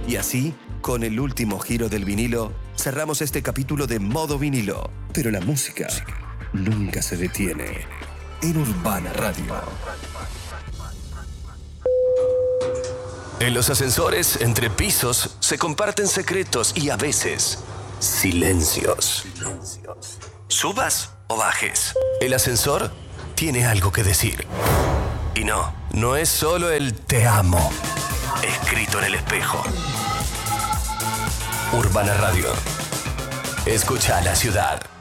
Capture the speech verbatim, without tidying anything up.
Y así, con el último giro del vinilo, cerramos este capítulo de Modo Vinilo. Pero la música nunca se detiene en Urbana Radio. En los ascensores, entre pisos, se comparten secretos y a veces silencios. Subas o bajes, el ascensor tiene algo que decir. Y no, no es solo el te amo escrito en el espejo. Urbana Radio. Escucha la ciudad.